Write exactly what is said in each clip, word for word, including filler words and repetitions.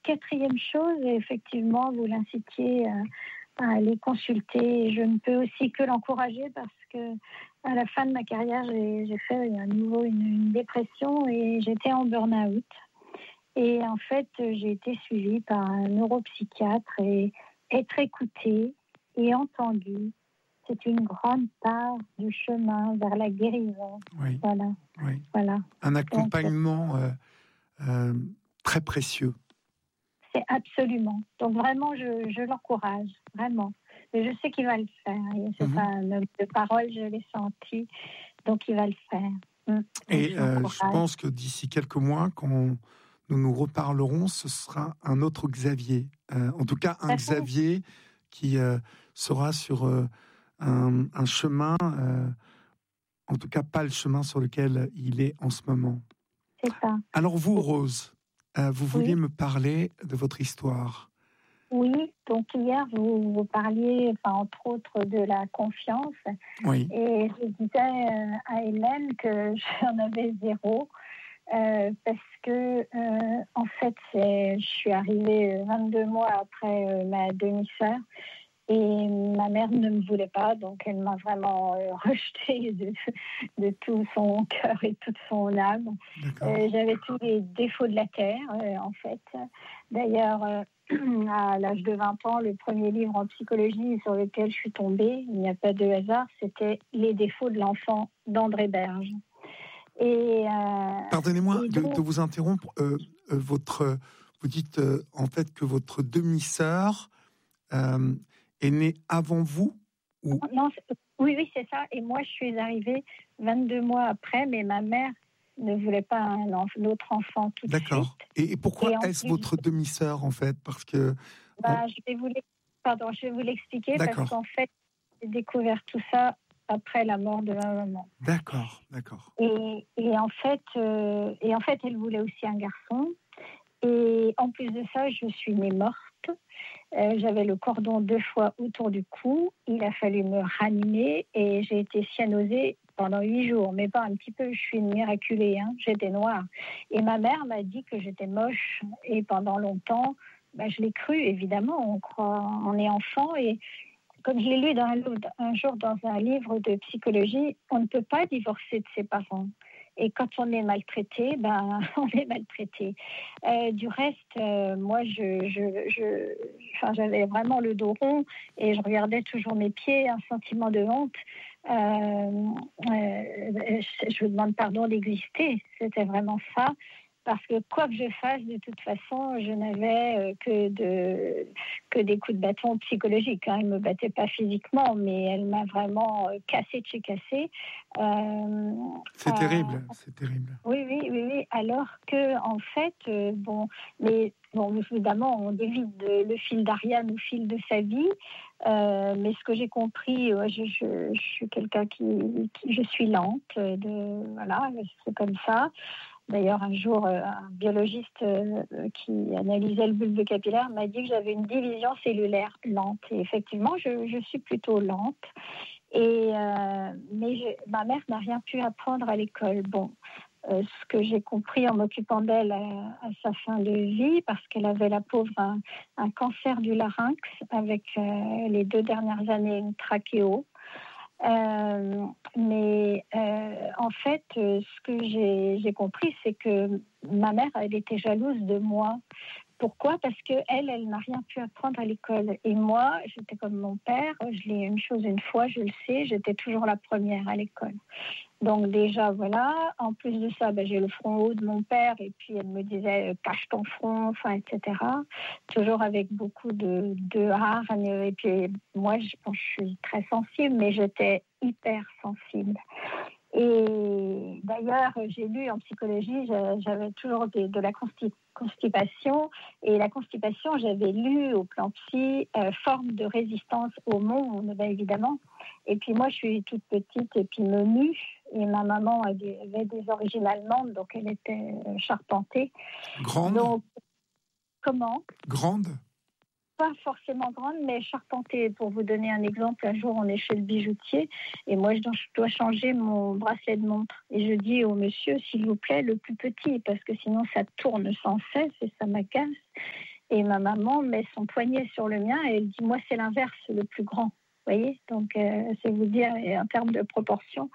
quatrième chose, et effectivement, vous l'incitiez à, à aller consulter. Je ne peux aussi que l'encourager parce que à la fin de ma carrière, j'ai, j'ai fait à nouveau une, une dépression et j'étais en burn-out. Et en fait, j'ai été suivie par un neuropsychiatre et être écoutée et entendue, c'est une grande part du chemin vers la guérison. Oui. Voilà. Oui. Voilà. Un accompagnement Donc, euh, euh, très précieux. C'est absolument. Donc vraiment, je, je l'encourage, vraiment. Et je sais qu'il va le faire. C'est mmh. pas un homme de parole, je l'ai senti. Donc il va le faire. Mmh. Et je, euh, je pense que d'ici quelques mois, quand nous nous reparlerons, ce sera un autre Xavier. Euh, en tout cas, un ça Xavier fait. qui euh, sera sur euh, un, un chemin, euh, en tout cas pas le chemin sur lequel il est en ce moment. C'est ça. Alors vous, Rose, euh, vous vouliez oui. me parler de votre histoire. Oui, donc hier, vous, vous parliez, enfin, entre autres, de la confiance. Oui. Et je disais euh, à Hélène que j'en avais zéro. Euh, parce que, euh, en fait, c'est, je suis arrivée vingt-deux mois après euh, ma demi-sœur. Et ma mère ne me voulait pas, donc elle m'a vraiment euh, rejetée de, de tout son cœur et toute son âme. Euh, j'avais tous les défauts de la terre, euh, en fait. D'ailleurs, euh, à l'âge de vingt ans, le premier livre en psychologie sur lequel je suis tombée, il n'y a pas de hasard, c'était Les défauts de l'enfant d'André Berge. Et, euh, Pardonnez-moi et de, donc, de vous interrompre. Euh, euh, votre, vous dites euh, en fait que votre demi-sœur euh, est née avant vous ou... Non, oui, oui, c'est ça. Et moi, je suis arrivée vingt-deux mois après, mais ma mère ne voulait pas un, un autre enfant tout de D'accord. suite. Et, et pourquoi et est-ce plus, votre demi-sœur, en fait? Parce que... bah, on... je vais vous Pardon, je vais vous l'expliquer. D'accord. Parce qu'en fait, j'ai découvert tout ça après la mort de ma maman. D'accord, d'accord. Et, et, en fait, euh, et en fait, elle voulait aussi un garçon. Et en plus de ça, je suis née morte. Euh, j'avais le cordon deux fois autour du cou. Il a fallu me ranimer et j'ai été cyanosée pendant huit jours. Mais pas un petit peu, je suis une miraculée. Hein. J'étais noire. Et ma mère m'a dit que j'étais moche. Et pendant longtemps, bah, je l'ai cru, évidemment. On croit, on est enfant. Et comme je l'ai lu dans un, un jour dans un livre de psychologie, on ne peut pas divorcer de ses parents. Et quand on est maltraité, ben, on est maltraité. Euh, du reste, euh, moi, je, je, je, enfin, j'avais vraiment le dos rond et je regardais toujours mes pieds, un sentiment de honte. Euh, euh, je vous demande pardon d'exister, c'était vraiment ça. Parce que quoi que je fasse, de toute façon, je n'avais que, de, que des coups de bâton psychologiques. Hein. Elle ne me battait pas physiquement, mais elle m'a vraiment cassé de chez cassé. Euh, c'est euh, terrible, euh, c'est terrible. Oui, oui, oui, oui. Alors que, en fait, euh, bon, mais bon, évidemment, on dévie le fil d'Ariane au fil de sa vie. Euh, mais ce que j'ai compris, ouais, je, je, je suis quelqu'un qui, qui, je suis lente. De, voilà, c'est comme ça. D'ailleurs, un jour, un biologiste qui analysait le bulbe capillaire m'a dit que j'avais une division cellulaire lente. Et effectivement, je, je suis plutôt lente. Et, euh, mais je, ma mère n'a rien pu apprendre à l'école. Bon, euh, ce que j'ai compris en m'occupant d'elle à, à sa fin de vie, parce qu'elle avait, la pauvre, un, un cancer du larynx avec euh, les deux dernières années une trachéo. Euh, mais euh, en fait, euh, ce que j'ai, j'ai compris, c'est que ma mère, elle était jalouse de moi. Pourquoi ? Parce qu'elle, elle n'a rien pu apprendre à l'école. Et moi, j'étais comme mon père, je l'ai une chose une fois, je le sais, j'étais toujours la première à l'école. Donc déjà, voilà. En plus de ça, ben, j'ai le front haut de mon père et puis elle me disait « cache ton front », enfin, et cetera. Toujours avec beaucoup de, de hargne. Et puis moi, je pense que je suis très sensible, mais j'étais hyper sensible. Et d'ailleurs, j'ai lu en psychologie, j'avais toujours des, de la constipation. Et la constipation, j'avais lu au plan psy, euh, forme de résistance au monde, ben évidemment. Et puis moi, je suis toute petite et puis menue. Et ma maman avait des origines allemandes, donc elle était charpentée. Grande ? Donc, comment ? Grande ? Pas forcément grande, mais charpentée. Pour vous donner un exemple, un jour, on est chez le bijoutier et moi, je dois changer mon bracelet de montre. Et je dis au monsieur, s'il vous plaît, le plus petit, parce que sinon, ça tourne sans cesse et ça m'agace. Et ma maman met son poignet sur le mien et elle dit, moi, c'est l'inverse, le plus grand. Vous voyez, donc euh, c'est vous dire en termes de proportion.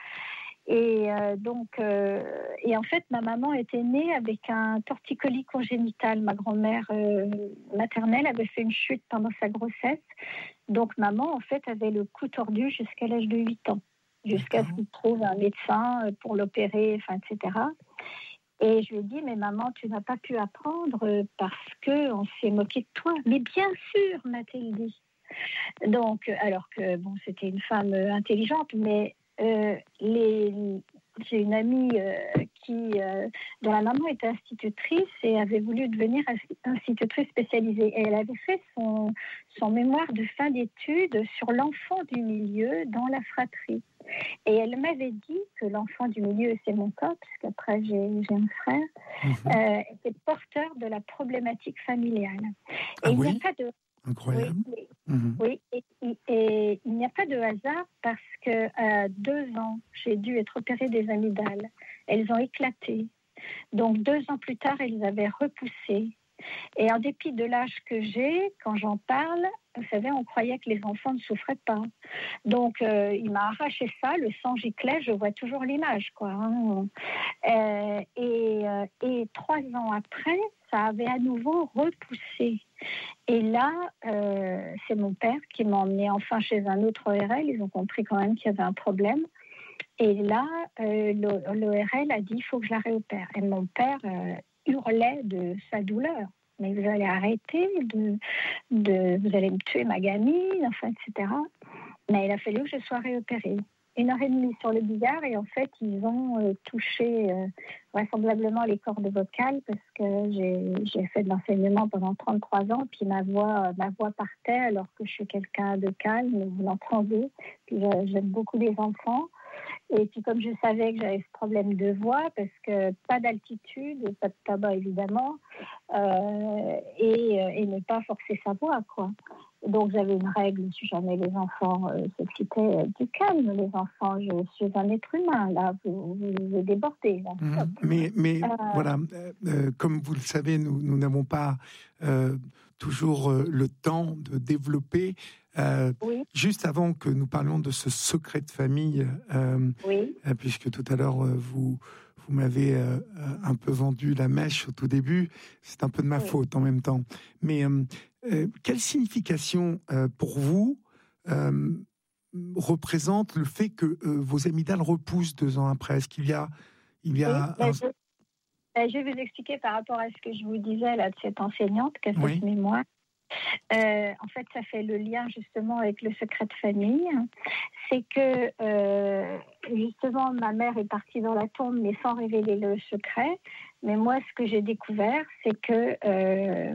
Et euh, donc, euh, et en fait, ma maman était née avec un torticolis congénital. Ma grand-mère euh, maternelle avait fait une chute pendant sa grossesse. Donc, maman, en fait, avait le cou tordu jusqu'à l'âge de huit ans, jusqu'à ce qu'il trouve un médecin pour l'opérer, enfin, et cetera. Et je lui ai dit, mais maman, tu n'as pas pu apprendre parce qu'on s'est moqué de toi. Mais bien sûr, m'a-t-elle dit. Donc, alors que, bon, c'était une femme intelligente, mais euh, les, j'ai une amie euh, qui, euh, dont la maman était institutrice et avait voulu devenir institutrice spécialisée. Et elle avait fait son, son mémoire de fin d'études sur l'enfant du milieu dans la fratrie. Et elle m'avait dit que l'enfant du milieu, c'est mon cas, puisqu'après j'ai, j'ai un frère, mmh. euh, était porteur de la problématique familiale. Ah et il oui? n'y a pas de... Incroyable. Oui, mmh. oui et, et, et il n'y a pas de hasard parce qu'à deux ans, j'ai dû être opérée des amygdales. Elles ont éclaté. Donc deux ans plus tard, elles avaient repoussé. Et en dépit de l'âge que j'ai, quand j'en parle, vous savez, on croyait que les enfants ne souffraient pas. Donc, euh, il m'a arraché ça, le sang giclait, je vois toujours l'image, quoi. Hein. Euh, et, euh, et trois ans après, ça avait à nouveau repoussé. Et là, euh, c'est mon père qui m'a emmené enfin chez un autre O R L. Ils ont compris quand même qu'il y avait un problème. Et là, euh, l'O R L a dit, il faut que je la réopère. Et mon père euh, hurlait de sa douleur. Mais vous allez arrêter, de, de, vous allez me tuer ma gamine, enfin, et cetera. Mais il a fallu que je sois réopérée. Une heure et demie sur le billard et en fait, ils ont euh, touché euh, vraisemblablement les cordes vocales parce que j'ai, j'ai fait de l'enseignement pendant trente-trois ans, puis ma voix, ma voix partait alors que je suis quelqu'un de calme, vous l'entendez, puis j'aime beaucoup les enfants. Et puis comme je savais que j'avais ce problème de voix, parce que pas d'altitude, pas de tabac évidemment, euh, et, et ne pas forcer sa voix, quoi. Donc j'avais une règle, si jamais les enfants euh, se quittaient du calme, les enfants, je suis un être humain, là, vous, vous, vous débordez. Là. Mmh, mais mais euh, voilà, euh, comme vous le savez, nous, nous n'avons pas euh, toujours euh, le temps de développer. Euh, oui. Juste avant que nous parlions de ce secret de famille, euh, oui. euh, puisque tout à l'heure euh, vous vous m'avez euh, un peu vendu la mèche au tout début, c'est un peu de ma oui. faute en même temps. Mais euh, euh, quelle signification euh, pour vous euh, représente le fait que euh, vos amygdales repoussent deux ans après? Est-ce qu'il y a il y a oui, un... je, je vais vous expliquer par rapport à ce que je vous disais là de cette enseignante qui a cette oui. mémoire. Euh, en fait, ça fait le lien justement avec le secret de famille. C'est que euh, justement, ma mère est partie dans la tombe, mais sans révéler le secret. Mais moi, ce que j'ai découvert, c'est que euh,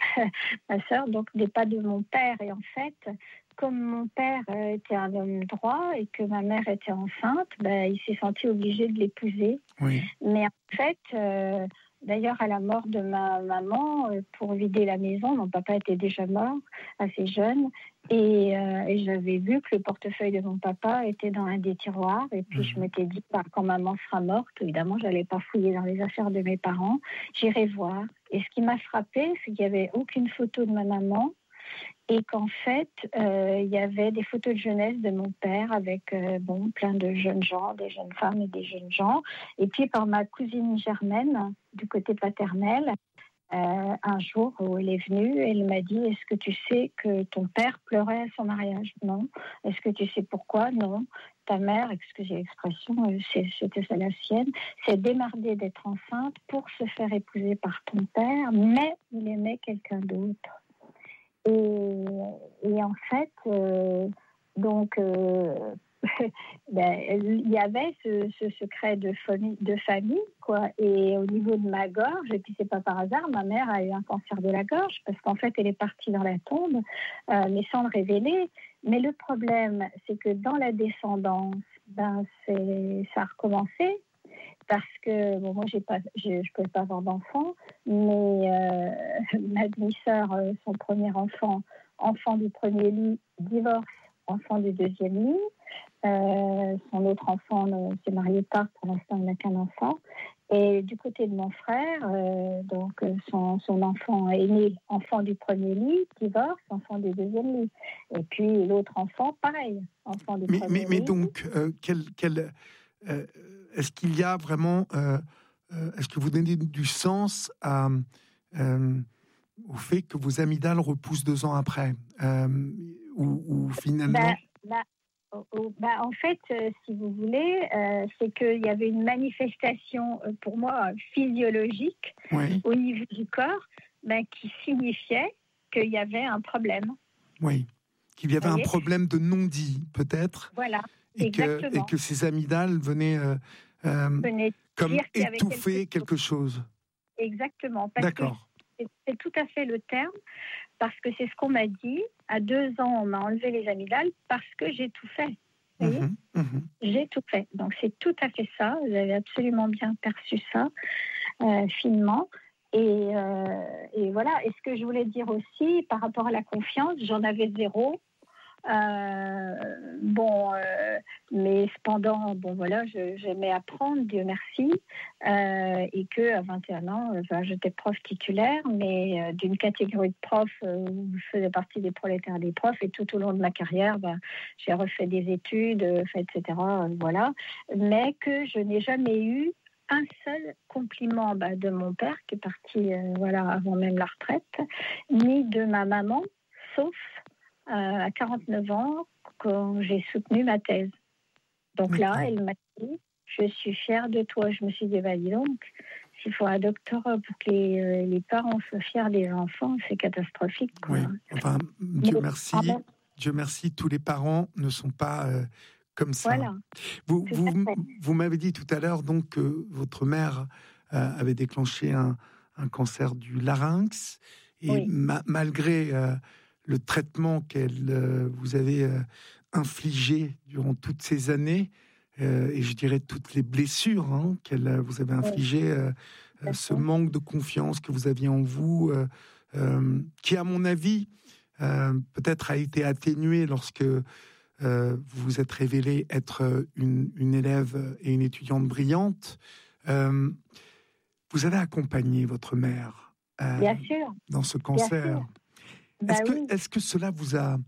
ma sœur donc n'est pas de mon père. Et en fait, comme mon père était un homme droit et que ma mère était enceinte, ben, il s'est senti obligé de l'épouser. Oui. Mais en fait. Euh, D'ailleurs, à la mort de ma maman, pour vider la maison, mon papa était déjà mort, assez jeune, et, euh, et j'avais vu que le portefeuille de mon papa était dans un des tiroirs, et puis mmh. je m'étais dit, bah, quand maman sera morte, évidemment, je n'allais pas fouiller dans les affaires de mes parents, j'irai voir. Et ce qui m'a frappée, c'est qu'il n'y avait aucune photo de ma maman, et qu'en fait, euh, il y avait des photos de jeunesse de mon père avec euh, bon, plein de jeunes gens, des jeunes femmes et des jeunes gens. Et puis par ma cousine Germaine, du côté paternel, euh, un jour où elle est venue, elle m'a dit « Est-ce que tu sais que ton père pleurait à son mariage ?» Non. « Est-ce que tu sais pourquoi ?» Non. Ta mère, excusez l'expression, c'était ça la sienne, s'est démerdée d'être enceinte pour se faire épouser par ton père, mais il aimait quelqu'un d'autre. Et, et en fait, euh, donc, euh, ben, il y avait ce, ce secret de famille, de famille, quoi. Et au niveau de ma gorge, et puis c'est pas par hasard, ma mère a eu un cancer de la gorge parce qu'en fait, elle est partie dans la tombe, euh, mais sans le révéler. Mais le problème, c'est que dans la descendance, ben, c'est, ça a recommencé. Parce que, bon, moi, j'ai pas, je ne pouvais pas avoir d'enfant, mais euh, ma demi-sœur, euh, son premier enfant, enfant du premier lit, divorce, enfant du deuxième lit. Euh, son autre enfant ne s'est marié tard, pour l'instant, il n'a qu'un enfant. Et du côté de mon frère, euh, donc son, son enfant est né enfant du premier lit, divorce, enfant du deuxième lit. Et puis l'autre enfant, pareil, enfant du mais, premier mais, mais lit. donc, euh, quel, quel, euh, est-ce qu'il y a vraiment, euh, euh, est-ce que vous donnez du sens à, euh, au fait que vos amygdales repoussent deux ans après, euh, ou, ou Bah, finalement? bah, oh, oh, bah, en fait, euh, si vous voulez, euh, c'est qu'il y avait une manifestation, euh, pour moi, physiologique Oui, au niveau du corps, bah, qui signifiait qu'il y avait un problème. oui. Qu'il y avait Vous un voyez? problème de non-dit, peut-être, Voilà, et que, et exactement. que ces amygdales venaient euh, euh, Venait comme dire qu'il y avait quelque étouffer chose. quelque chose. Exactement, parce que D'accord. c'est, c'est tout à fait le terme, parce que c'est ce qu'on m'a dit. À deux ans, on m'a enlevé les amygdales parce que j'ai tout fait. Vous voyez? Mhm, mhm. J'ai tout fait. Donc c'est tout à fait ça. Vous avez absolument bien perçu ça, euh, finement. Et, euh, et voilà. Et ce que je voulais dire aussi, par rapport à la confiance, j'en avais zéro. Euh, bon, euh, mais cependant, bon voilà, je, j'aimais apprendre, Dieu merci, euh, et que à vingt et un ans, euh, ben, j'étais prof titulaire, mais euh, d'une catégorie de profs euh, où je faisais partie des prolétaires des profs, et tout au long de ma carrière, ben, j'ai refait des études, euh, fait, et cetera. Euh, voilà, mais que je n'ai jamais eu un seul compliment ben, de mon père qui est parti, euh, voilà, avant même la retraite, ni de ma maman, sauf euh, à quarante-neuf ans, quand j'ai soutenu ma thèse. Donc là, D'accord. elle m'a dit, je suis fière de toi. Je me suis dit, bah dis donc, s'il faut un doctorat pour que les, euh, les parents soient fiers des enfants, c'est catastrophique, quoi. Oui. Enfin, Mais, Dieu ah merci. ben, Dieu merci, tous les parents ne sont pas euh, comme ça. voilà, Vous, tout à vous, fait. vous m'avez dit tout à l'heure donc que votre mère euh, avait déclenché un, un cancer du larynx et Oui, ma- malgré euh, le traitement qu'elle euh, vous avez euh, infligé durant toutes ces années euh, et je dirais toutes les blessures hein, qu'elle euh, vous avait oui, infligées, euh, tout euh, à ce fait. manque de confiance que vous aviez en vous, euh, euh, qui à mon avis euh, peut-être a été atténué lorsque euh, vous vous êtes révélée être une, une élève et une étudiante brillante. Euh, vous avez accompagné votre mère euh, Bien sûr, dans ce bien sûr. cancer. Est-ce Bah que, oui. est-ce que cela vous a,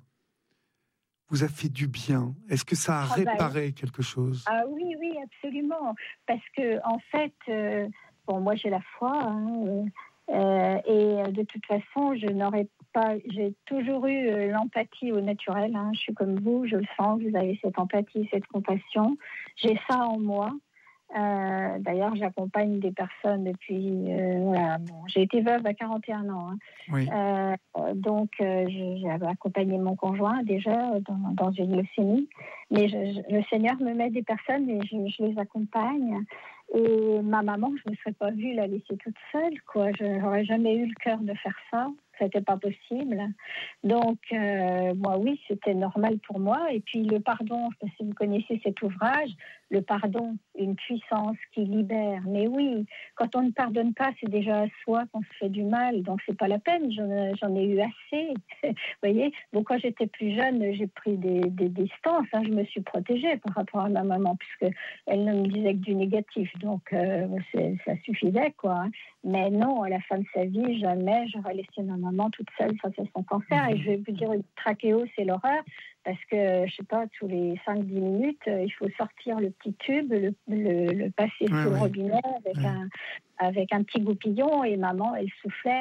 vous a fait du bien? Est-ce que ça a Ah, bah oui. réparé quelque chose? Ah oui, oui, absolument. Parce que, en fait, euh, bon, moi j'ai la foi, hein, euh, euh, et de toute façon, je n'aurais pas. J'ai toujours eu euh, l'empathie au naturel. Hein, je suis comme vous, je le sens, vous avez cette empathie, cette compassion. J'ai ça en moi. Euh, d'ailleurs, j'accompagne des personnes depuis. Euh, voilà, bon, j'ai été veuve à quarante et un ans. Hein. Oui. Euh, donc, euh, j'ai accompagné mon conjoint déjà dans, dans une leucémie. Mais je, je, le Seigneur me met des personnes et je, je les accompagne. Et ma maman, je ne me serais pas vue la laisser toute seule. Quoi. Je n'aurais jamais eu le cœur de faire ça. Ça n'était pas possible. Donc, euh, moi, oui, c'était normal pour moi. Et puis, le pardon, je ne sais pas si vous connaissez cet ouvrage, le pardon, une puissance qui libère. Mais oui, quand on ne pardonne pas, c'est déjà à soi qu'on se fait du mal. Donc, c'est pas la peine. J'en, j'en ai eu assez. Vous voyez, donc quand j'étais plus jeune, j'ai pris des, des distances. Hein. Je me suis protégée par rapport à ma maman, puisque elle ne me disait que du négatif. Donc, euh, c'est, ça suffisait, quoi. Mais non, à la fin de sa vie, jamais j'aurais laissé ma maman toute seule face à son cancer. Mmh. Et je vais vous dire, une trachéo, c'est l'horreur. Parce que, je sais pas, tous les cinq dix minutes, il faut sortir le petit tube, le, le, le passer Ouais, sous le ouais, robinet avec, ouais. un, avec un petit goupillon. Et maman, elle soufflait.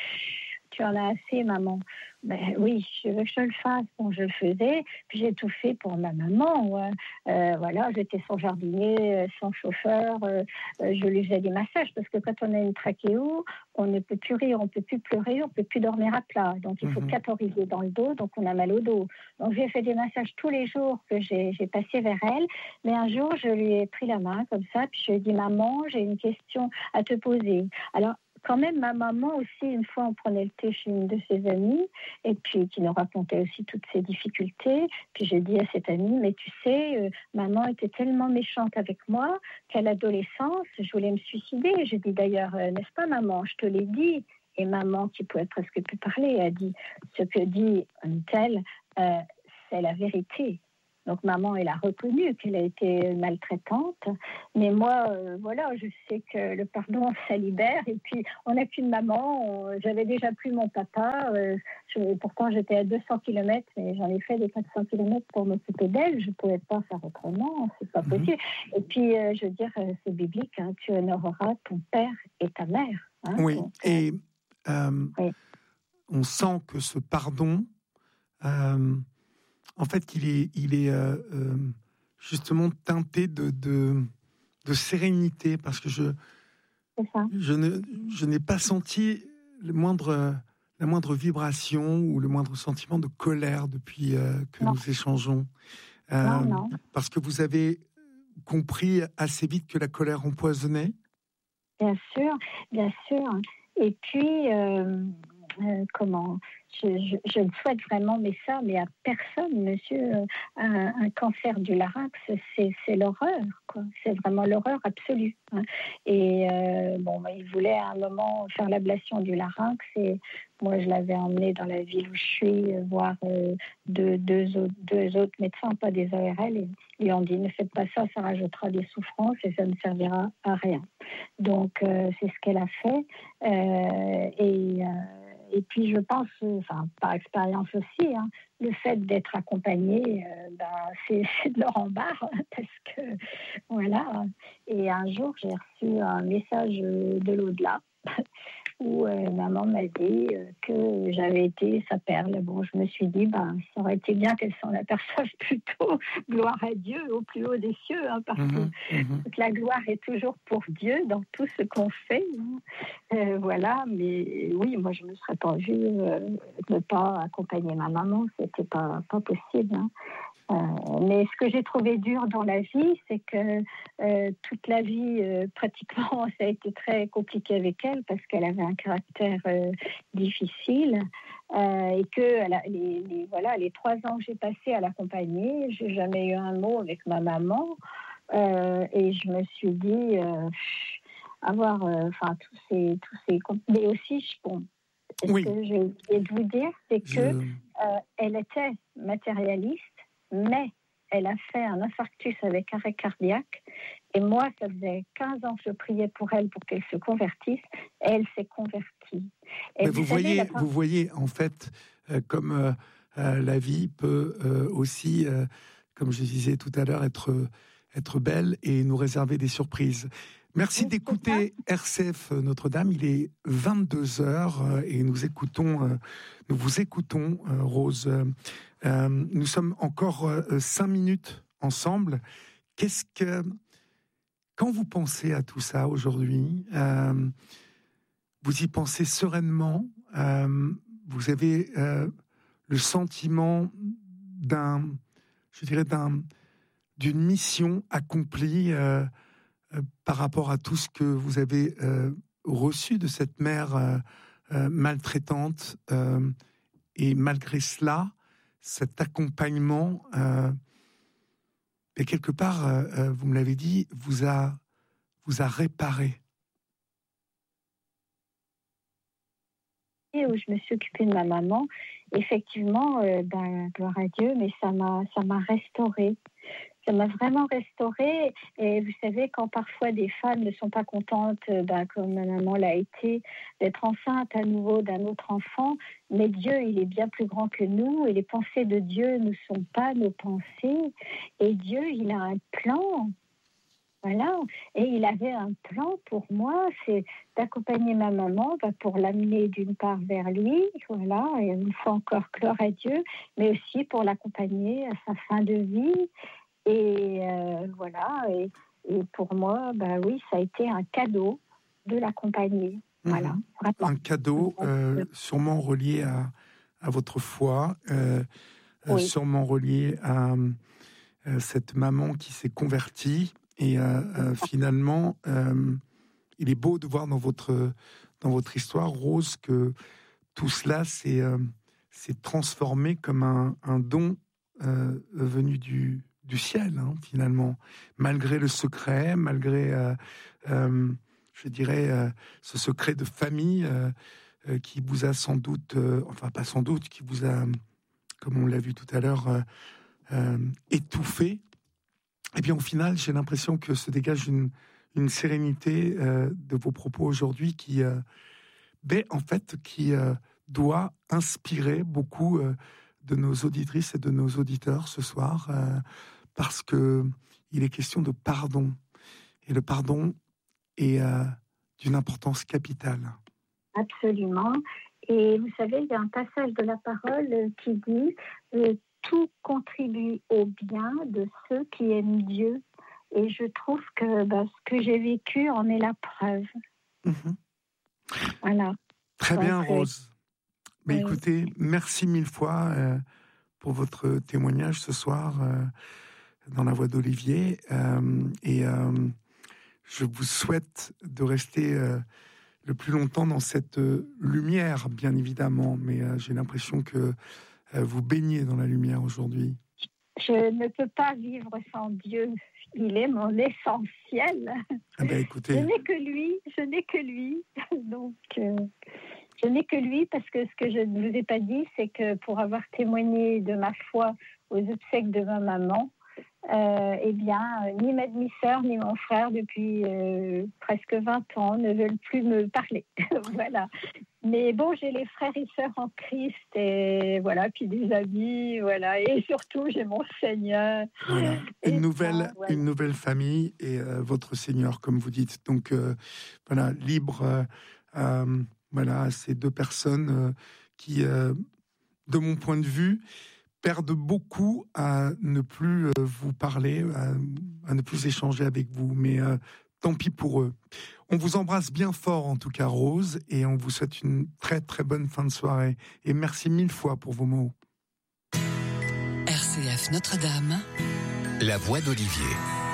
Tu en as assez, maman. Ben oui, je veux que je le fasse. Bon, je le faisais. Puis j'ai tout fait pour ma maman. Ouais. Euh, voilà, j'étais son jardinier, son chauffeur. Euh, je lui faisais des massages parce que quand on a une trachéo, on ne peut plus rire, on ne peut plus pleurer, on ne peut plus dormir à plat. Donc il faut Mmh. cathoriser dans le dos, donc on a mal au dos. Donc j'ai fait des massages tous les jours que j'ai, j'ai passé vers elle. Mais un jour, je lui ai pris la main comme ça, puis je lui ai dit, maman, j'ai une question à te poser. Alors, quand même, ma maman aussi, une fois, on prenait le thé chez une de ses amies, et puis qui nous racontait aussi toutes ses difficultés. Puis j'ai dit à cette amie, mais tu sais, euh, maman était tellement méchante avec moi qu'à l'adolescence, je voulais me suicider. J'ai dit d'ailleurs, euh, n'est-ce pas maman, je te l'ai dit. Et maman, qui pouvait presque plus parler, a dit, ce que dit un tel, euh, c'est la vérité. Donc maman, elle a reconnu qu'elle a été maltraitante. Mais moi, euh, voilà, je sais que le pardon, ça libère. Et puis, on n'a qu'une maman. On, j'avais déjà plus mon papa. Euh, je, pourtant, j'étais à deux cents kilomètres, mais j'en ai fait des quatre cents kilomètres pour m'occuper d'elle. Je ne pouvais pas faire autrement. C'est pas possible. Mmh. Et puis, euh, je veux dire, c'est biblique. Hein, tu honoreras ton père et ta mère. Hein, oui, donc, et euh, oui. on sent que ce pardon, euh, en fait, il est, il est euh, euh, justement teinté de, de, de sérénité, parce que je, je, ne, je n'ai pas senti le moindre, la moindre vibration ou le moindre sentiment de colère depuis euh, que non. nous échangeons. Euh, non, non. Parce que vous avez compris assez vite que la colère empoisonnait. Bien sûr, bien sûr. Et puis, euh, euh, comment je, je, je le souhaite vraiment, mais ça, mais à personne, monsieur. Euh, un, un cancer du larynx, c'est, c'est l'horreur, quoi. C'est vraiment l'horreur absolue. Hein. Et euh, bon, bah, il voulait à un moment faire l'ablation du larynx, et moi, je l'avais emmené dans la ville où je suis, voir euh, deux, deux, autres, deux autres médecins, pas des O R L, et ils ont dit, ne faites pas ça, ça rajoutera des souffrances et ça ne servira à rien. Donc, euh, c'est ce qu'elle a fait. Euh, et, euh, et puis, je pense, enfin, par expérience aussi, hein, le fait d'être accompagnée, euh, ben, c'est, c'est de leur embarras, parce que, voilà. Et un jour, j'ai reçu un message de l'au-delà, où euh, maman m'a dit euh, que j'avais été sa perle. Bon, je me suis dit, ben, ça aurait été bien qu'elle s'en aperçoive plus tôt. Gloire à Dieu au plus haut des cieux, hein, parce mmh, que mmh. toute la gloire est toujours pour Dieu dans tout ce qu'on fait. Hein. Euh, voilà, mais oui, moi, je ne me serais pas vue euh, ne pas accompagner ma maman. C'était pas, pas possible. Hein. Euh, mais ce que j'ai trouvé dur dans la vie, c'est que euh, toute la vie, euh, pratiquement, ça a été très compliqué avec elle parce qu'elle avait un caractère euh, difficile euh, et que elle a, les, les, voilà, les trois ans que j'ai passés à l'accompagner, j'ai jamais eu un mot avec ma maman euh, et je me suis dit euh, avoir, enfin euh, tous ces, tous ces, mais aussi je bon. Ce oui. que j'ai oublié de vous dire, c'est que je... euh, elle était matérialiste. Mais elle a fait un infarctus avec arrêt cardiaque. Et moi, ça faisait quinze ans que je priais pour elle pour qu'elle se convertisse. Et elle s'est convertie. Et Mais vous, vous, savez, voyez, la... vous voyez, en fait, euh, comme euh, euh, la vie peut euh, aussi, euh, comme je disais tout à l'heure, être, être belle et nous réserver des surprises. Merci oui, d'écouter R C F Notre-Dame. Il est vingt-deux heures et nous écoutons, nous vous écoutons, Rose. Euh, nous sommes encore cinq minutes ensemble. Qu'est-ce que, quand vous pensez à tout ça aujourd'hui, euh, vous y pensez sereinement. Euh, vous avez euh, le sentiment d'un, je dirais, d'un, d'une mission accomplie. Euh, Euh, par rapport à tout ce que vous avez euh, reçu de cette mère euh, euh, maltraitante, euh, et malgré cela, cet accompagnement, euh, et quelque part, euh, vous me l'avez dit, vous a, vous a réparé. Où je me suis occupée de ma maman, effectivement, euh, ben, gloire à Dieu, mais ça m'a, ça m'a restaurée. Ça m'a vraiment restaurée. Et vous savez, quand parfois des femmes ne sont pas contentes, ben, comme ma maman l'a été, d'être enceinte à nouveau d'un autre enfant, mais Dieu, il est bien plus grand que nous, et les pensées de Dieu ne sont pas nos pensées. Et Dieu, il a un plan. Voilà. Et il avait un plan pour moi, c'est d'accompagner ma maman ben, pour l'amener d'une part vers lui, voilà, et une fois encore, gloire à Dieu, mais aussi pour l'accompagner à sa fin de vie. Et euh, voilà, et, et pour moi, bah oui, ça a été un cadeau de l'accompagner. Mmh. Voilà, vraiment. Un cadeau euh, sûrement relié à, à votre foi, euh, oui. euh, sûrement relié à euh, cette maman qui s'est convertie. Et euh, euh, finalement, euh, il est beau de voir dans votre, dans votre histoire, Rose, que tout cela s'est, euh, s'est transformé comme un, un don euh, venu du du ciel, hein, finalement, malgré le secret, malgré, euh, euh, je dirais, euh, ce secret de famille euh, euh, qui vous a sans doute, euh, enfin pas sans doute, qui vous a, comme on l'a vu tout à l'heure, euh, euh, étouffé, et bien au final, j'ai l'impression que se dégage une, une sérénité euh, de vos propos aujourd'hui qui, euh, ben, en fait, qui euh, doit inspirer beaucoup euh, de nos auditrices et de nos auditeurs ce soir, euh, parce que il est question de pardon, et le pardon est euh, d'une importance capitale. Absolument. Et vous savez, il y a un passage de la parole qui dit euh, « Tout contribue au bien de ceux qui aiment Dieu ». Et je trouve que bah, ce que j'ai vécu en est la preuve. Mmh. Voilà. Très Donc, bien, Rose. Mais oui. écoutez, merci mille fois euh, pour votre témoignage ce soir euh, dans la voix d'Olivier. Euh, et euh, je vous souhaite de rester euh, le plus longtemps dans cette euh, lumière, bien évidemment. Mais euh, j'ai l'impression que euh, vous baignez dans la lumière aujourd'hui. Je ne peux pas vivre sans Dieu. Il est mon essentiel. Ah ben, écoutez... Je n'ai que lui, je n'ai que lui. Donc, euh, je n'ai que lui parce que ce que je ne vous ai pas dit, c'est que pour avoir témoigné de ma foi aux obsèques de ma maman, euh, eh bien, euh, ni ma demi-sœur ni mon frère, depuis euh, presque vingt ans, ne veulent plus me parler. Voilà. Mais bon, j'ai les frères et sœurs en Christ et voilà, puis des amis, voilà, et surtout j'ai mon Seigneur. Voilà. Une et nouvelle, ça, voilà. une nouvelle famille et euh, votre Seigneur, comme vous dites. Donc euh, voilà, libre, euh, euh, voilà, ces deux personnes euh, qui, euh, de mon point de vue, perdent beaucoup à ne plus euh, vous parler, à, à ne plus échanger avec vous. Mais euh, tant pis pour eux. On vous embrasse bien fort, en tout cas, Rose, et on vous souhaite une très très bonne fin de soirée. Et merci mille fois pour vos mots. R C F Notre-Dame, la voix d'Olivier.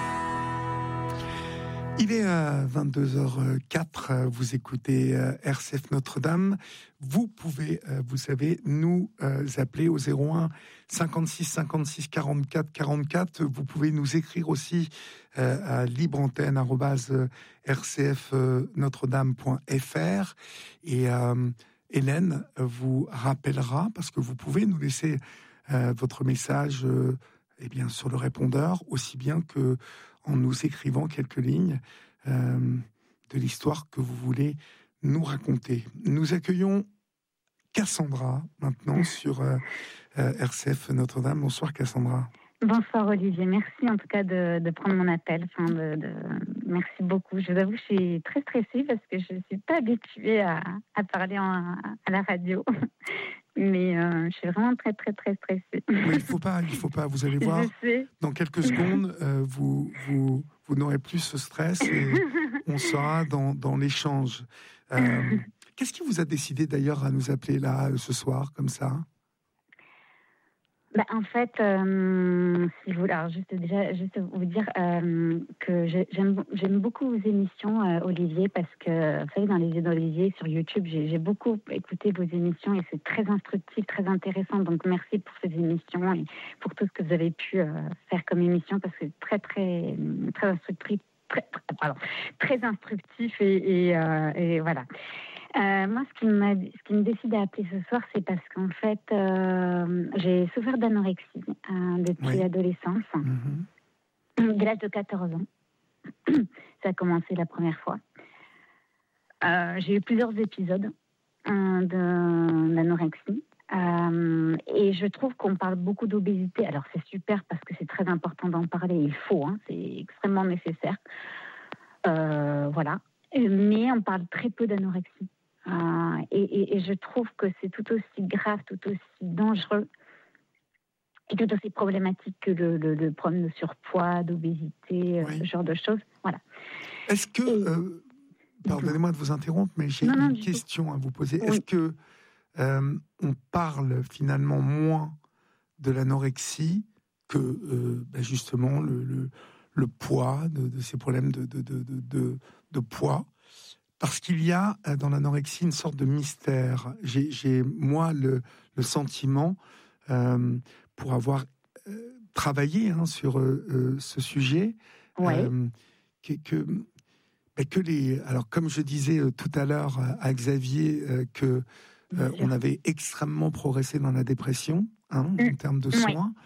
Il est à vingt-deux heures quatre, vous écoutez R C F Notre-Dame. Vous pouvez, vous savez, nous appeler au zéro un cinquante-six cinquante-six quarante-quatre quarante-quatre. Vous pouvez nous écrire aussi à libreantenne arobase r c f notre dame point f r. Et euh, Hélène vous rappellera, parce que vous pouvez nous laisser euh, votre message euh, eh bien, sur le répondeur, aussi bien que en nous écrivant quelques lignes euh, de l'histoire que vous voulez nous raconter. Nous accueillons Cassandra maintenant sur euh, euh, R C F Notre-Dame. Bonsoir Cassandra. Bonsoir Olivier, merci en tout cas de, de prendre mon appel. Enfin de, de... Merci beaucoup. Je vous avoue que je suis très stressée parce que je ne suis pas habituée à, à parler en, à la radio. Mais euh, je suis vraiment très, très, très stressée. Mais il ne faut pas, il faut pas. Vous allez voir, dans quelques secondes, euh, vous, vous, vous n'aurez plus ce stress et on sera dans, dans l'échange. Euh, qu'est-ce qui vous a décidé d'ailleurs à nous appeler là, ce soir, comme ça ? Bah, en fait, euh, si vous, alors juste déjà, juste vous dire euh, que j'aime, j'aime beaucoup vos émissions, euh, Olivier, parce que vous savez, dans les yeux d'Olivier sur YouTube, j'ai, j'ai beaucoup écouté vos émissions et c'est très instructif, très intéressant. Donc merci pour ces émissions et pour tout ce que vous avez pu euh, faire comme émission, parce que c'est très, très, très instructif, très, très, pardon, très instructif et, et, euh, et voilà. Euh, moi, ce qui, m'a, ce qui me décide à appeler ce soir, c'est parce qu'en fait, euh, j'ai souffert d'anorexie euh, depuis oui. l'adolescence, mm-hmm. dès l'âge de quatorze ans. Ça a commencé la première fois. Euh, j'ai eu plusieurs épisodes euh, de, d'anorexie. Euh, et je trouve qu'on parle beaucoup d'obésité. Alors, c'est super parce que c'est très important d'en parler. Il faut, hein, c'est extrêmement nécessaire. Euh, voilà. Mais on parle très peu d'anorexie. Euh, et, et, et je trouve que c'est tout aussi grave, tout aussi dangereux et tout aussi problématique que le, le, le problème de surpoids, d'obésité, oui. ce genre de choses. Voilà. Est-ce que, et, euh, pardonnez-moi de vous interrompre, mais j'ai non, une non, question tout. à vous poser. Oui. Est-ce que euh, on parle finalement moins de l'anorexie que euh, ben justement le, le, le poids, de, de ces problèmes de, de, de, de, de, de poids? Parce qu'il y a dans l'anorexie une sorte de mystère. J'ai, j'ai moi, le, le sentiment, euh, pour avoir euh, travaillé hein, sur euh, ce sujet, ouais. euh, que, que, ben, que les... Alors, comme je disais euh, tout à l'heure à Xavier, euh, que euh, on avait extrêmement progressé dans la dépression, hein, mmh. en termes de soins.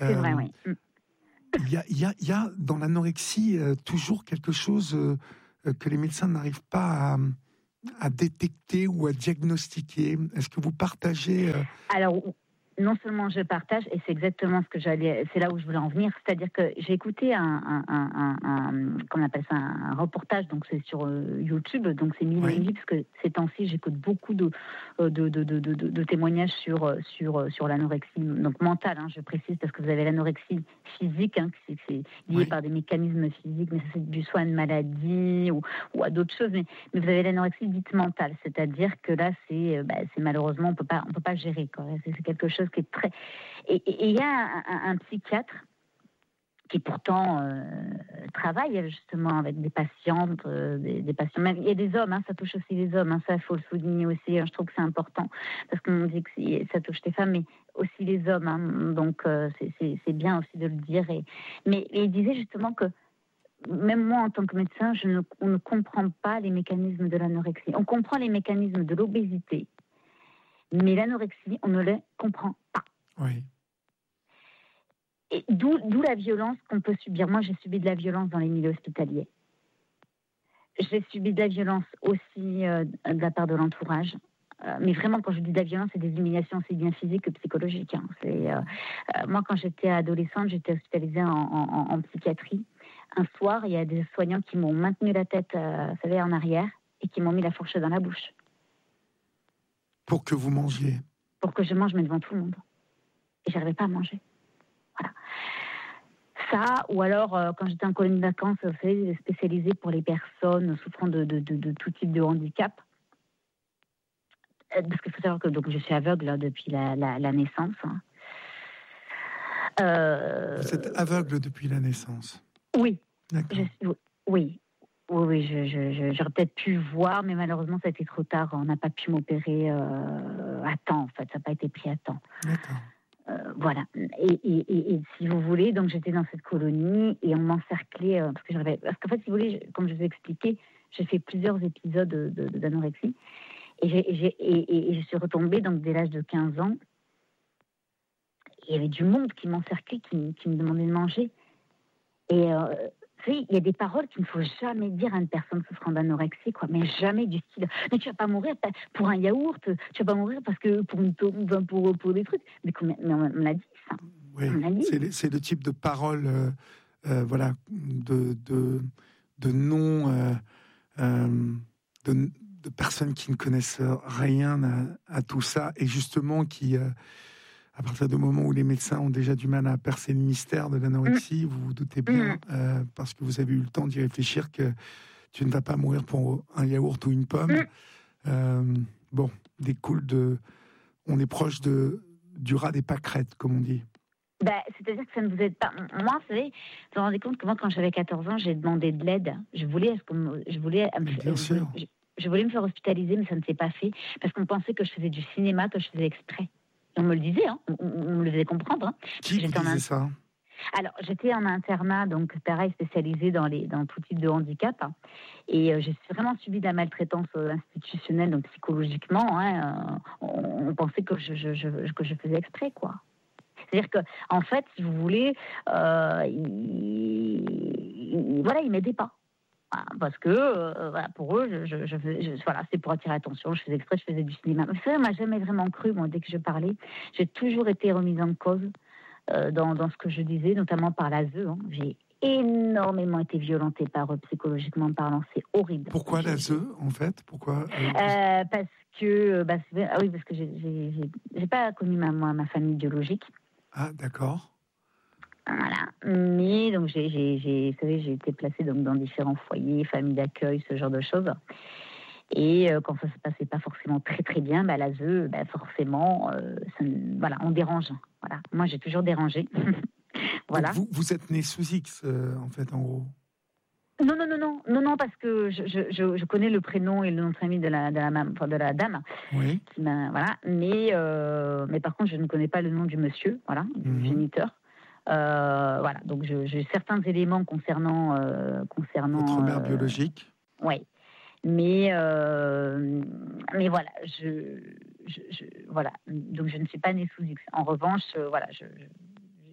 C'est euh, vrai, oui. Il y a, il y a, il y a dans l'anorexie euh, toujours quelque chose euh, que les médecins n'arrivent pas à, à détecter ou à diagnostiquer. Est-ce que vous partagez euh... Alors, non seulement je partage, et c'est exactement ce que j'allais, c'est là où je voulais en venir, c'est-à-dire que j'ai écouté un, un, un, un, un comment on appelle ça, un reportage, donc c'est sur euh, YouTube, donc c'est mille et une vies, parce que ces temps-ci, j'écoute beaucoup de, de, de, de, de, de témoignages sur, sur, sur l'anorexie, donc mentale, hein, je précise, parce que vous avez l'anorexie physique, hein, c'est, c'est lié oui. par des mécanismes physiques, mais ça c'est dû soit à une maladie ou, ou à d'autres choses, mais, mais vous avez l'anorexie dite mentale, c'est-à-dire que là, c'est, bah, c'est malheureusement, on ne peut pas gérer, quoi. C'est, c'est quelque chose qui est très... Et il y a un, un, un psychiatre qui pourtant euh, travaille justement avec des patientes, euh, des, des patients, même il y a des hommes, hein, ça touche aussi les hommes, hein, ça il faut le souligner aussi, hein, je trouve que c'est important, parce qu'on dit que ça touche les femmes, mais aussi les hommes, hein, donc euh, c'est, c'est, c'est bien aussi de le dire. Et, mais et il disait justement que même moi en tant que médecin, je ne, on ne comprend pas les mécanismes de l'anorexie, on comprend les mécanismes de l'obésité, mais l'anorexie, on ne les comprend pas. Oui. Et d'où, d'où la violence qu'on peut subir. Moi, j'ai subi de la violence dans les milieux hospitaliers. J'ai subi de la violence aussi euh, de la part de l'entourage. Euh, mais vraiment, quand je dis de la violence, c'est des humiliations aussi bien physiques que psychologiques. Hein. C'est, euh, euh, moi, quand j'étais adolescente, j'étais hospitalisée en, en, en psychiatrie. Un soir, il y a des soignants qui m'ont maintenu la tête, euh, vous savez, en arrière, et qui m'ont mis la fourchette dans la bouche. Pour que vous mangiez. Pour que je mange, mais devant tout le monde. Et je n'arrivais pas à manger. Voilà. Ça, ou alors, euh, quand j'étais en colonie de vacances, vous savez, spécialisée pour les personnes souffrant de, de, de, de tout type de handicap. Euh, parce qu'il faut savoir que donc, je suis aveugle là, depuis la, la, la naissance. Hein. Euh... Vous êtes aveugle depuis la naissance? Oui. D'accord. Je, oui. Oui, oui, je, je, je, j'aurais peut-être pu voir, mais malheureusement, ça a été trop tard. On n'a pas pu m'opérer euh, à temps, en fait. Ça n'a pas été pris à temps. D'accord. Euh, voilà. Et, et, et, et si vous voulez, donc j'étais dans cette colonie et on m'encerclait euh, parce que j'avais, parce qu'en fait, si vous voulez, je, comme je vous ai expliqué, j'ai fait plusieurs épisodes de, de, de, d'anorexie et, j'ai, et, j'ai, et, et je suis retombée donc dès l'âge de quinze ans. Il y avait du monde qui m'encerclait, qui, qui me demandait de manger. Et euh, vous savez, il y a des paroles qu'il ne faut jamais dire à une personne souffrant d'anorexie, quoi, mais jamais du style « Mais tu vas pas mourir pour un yaourt, tu vas pas mourir parce que pour, une tombe, pour, pour des trucs. » Mais, mais on, on l'a dit, ça. Oui, on l'a dit. C'est, c'est le type de paroles, euh, euh, voilà, de, de, de non... Euh, euh, de, de personnes qui ne connaissent rien à, à tout ça, et justement qui... Euh, à partir du moment où les médecins ont déjà du mal à percer le mystère de l'anorexie, mmh. vous vous doutez bien, mmh. euh, parce que vous avez eu le temps d'y réfléchir, que tu ne vas pas mourir pour un yaourt ou une pomme. Mmh. Euh, bon, découle de... On est proche de, du rat des pâquerettes, comme on dit. Bah, c'est-à-dire que ça ne vous aide pas. Moi, vous savez, vous vous rendez compte que moi, quand j'avais quatorze ans, j'ai demandé de l'aide. Je voulais... Je voulais bien sûr. Je, je voulais me faire hospitaliser, mais ça ne s'est pas fait, parce qu'on pensait que je faisais du cinéma, que je faisais exprès. On me le disait, hein. on, on me le faisait comprendre. Hein. Qui vous disait ça? Alors, j'étais en internat, donc pareil, spécialisé dans, les, dans tout type de handicap. Hein. Et euh, j'ai vraiment subi de la maltraitance euh, institutionnelle, donc psychologiquement. Hein, euh, on, on pensait que je, je, je, que je faisais exprès, quoi. C'est-à-dire que, en fait, si vous voulez, euh, il, il, voilà, ils m'aidaient pas. Parce que euh, voilà, pour eux, je, je, je, je, voilà, c'est pour attirer l'attention. Je faisais exprès, je faisais du cinéma. Mais ça, on m'a jamais vraiment cru, moi, dès que je parlais. J'ai toujours été remise en cause euh, dans, dans ce que je disais, notamment par l'A S E. Hein. J'ai énormément été violentée par eux, psychologiquement parlant. C'est horrible. Pourquoi l'A S E, en fait? Pourquoi euh, euh, Parce que, bah, c'est, ah oui, parce que j'ai, j'ai, j'ai, j'ai pas connu ma, moi, ma famille biologique. Ah, d'accord. Voilà. Mais donc j'ai, j'ai, j'ai, vous savez, j'ai été placée donc dans différents foyers, familles d'accueil, ce genre de choses. Et euh, quand ça se passait pas forcément très très bien, bah, l'A S E, bah, forcément, euh, ça, voilà, on dérange. Voilà. Moi, j'ai toujours dérangé. Voilà. Donc vous, vous êtes né sous X, euh, en fait, en gros. Non, non, non, non, non, non, parce que je, je, je connais le prénom et le nom de famille de la, de la, enfin, de la dame. Oui. Qui m'a, voilà. Mais, euh, mais par contre, je ne connais pas le nom du monsieur, voilà, du mm-hmm. géniteur. Euh, voilà, donc je, j'ai certains éléments concernant euh, concernant votre mère euh, biologique. Oui, mais euh, mais voilà, je, je, je voilà, donc je ne suis pas née sous X. En revanche, euh, voilà, je, je,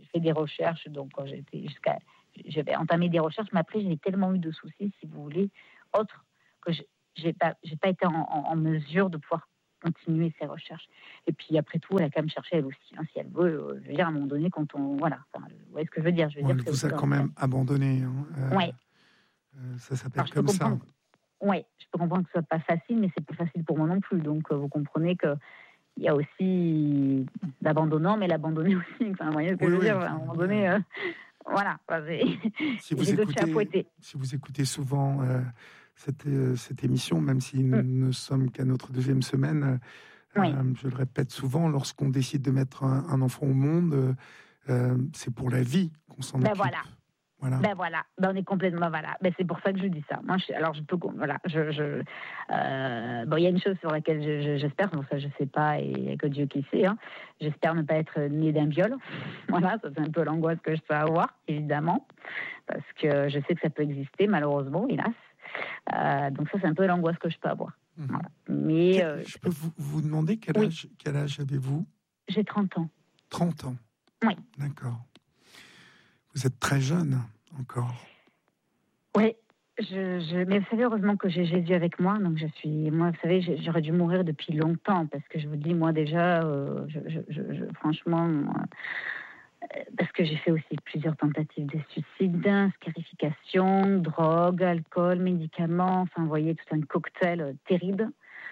fait des recherches, donc quand j'étais jusqu'à, j'avais entamé des recherches, mais après j'avais tellement eu de soucis, si vous voulez, autres que je, j'ai pas, j'ai pas été en, en, en mesure de pouvoir continuer ces recherches. Et puis après tout, elle a quand même cherché elle aussi, hein, si elle veut. Euh, je veux dire, à un moment donné, quand on, voilà, enfin, vous voyez ce que je veux dire. Je veux ouais, dire elle vous a quand même abandonné. Hein. Euh, ouais. Euh, ça s'appelle Alors, comme ça. Oui, je peux comprendre que ce soit pas facile, mais c'est pas facile pour moi non plus. Donc, euh, vous comprenez que il y a aussi l'abandonnant, mais l'abandonné aussi. Enfin, vous voyez ce que oui, je veux oui, dire. enfin, à un moment donné, euh, voilà. Enfin, si vous j'ai d'autres chats à écoutez, fouetter. si vous écoutez souvent euh, cette, euh, cette émission, même si nous mm. ne sommes qu'à notre deuxième semaine, euh, oui. euh, je le répète souvent, lorsqu'on décide de mettre un, un enfant au monde, euh, c'est pour la vie qu'on s'en ben occupe. Voilà. Voilà. Ben voilà, ben on est complètement voilà. Ben c'est pour ça que je dis ça. Moi, je, alors je peux voilà, je, je euh, bon, il y a une chose sur laquelle je, je, j'espère, bon ça je sais pas et il y a que Dieu qui sait. Hein. J'espère ne pas être née d'un viol. Voilà, ça c'est un peu l'angoisse que je peux avoir, évidemment, parce que je sais que ça peut exister malheureusement, hélas. Euh, donc ça c'est un peu l'angoisse que je peux avoir. Mmh. Voilà. Mais quel, euh, je peux vous, vous demander quel oui. âge quel âge avez-vous? J'ai trente ans. trente ans. Oui. D'accord. Vous êtes très jeune encore. Oui, je, je, mais vous savez, heureusement que j'ai Jésus avec moi. Donc je suis, moi, vous savez, j'aurais dû mourir depuis longtemps parce que je vous dis, moi déjà, euh, je, je, je, franchement, euh, parce que j'ai fait aussi plusieurs tentatives de suicide, scarification, drogue, alcool, médicaments. Enfin, vous voyez, tout un cocktail euh, terrible.